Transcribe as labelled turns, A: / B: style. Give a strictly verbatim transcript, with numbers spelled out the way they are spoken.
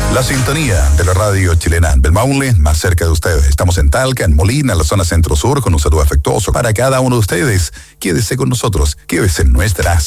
A: La sintonía de la radio chilena del Maule, más cerca de ustedes. Estamos en Talca, en Molina, en la zona centro-sur, con un saludo afectuoso para cada uno de ustedes. Quédese con nosotros, quédese en nuestra